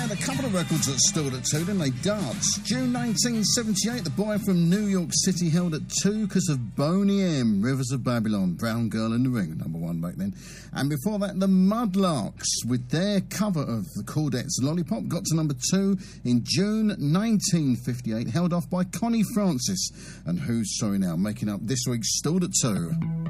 And a couple of records that stood at 2, didn't they? Darts. June 1978, The Boy from New York City held at 2 because of Boney M. Rivers of Babylon, Brown Girl in the Ring, number 1 back then. And before that, the Mudlarks, with their cover of the Chordettes' Lollipop, got to number 2 in June 1958, held off by Connie Francis and Who's Sorry Now, making up this week's Stood at 2.